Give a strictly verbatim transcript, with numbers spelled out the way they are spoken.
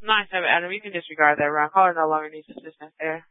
nine seven Adam, you can disregard that round. Caller no longer needs assistance there.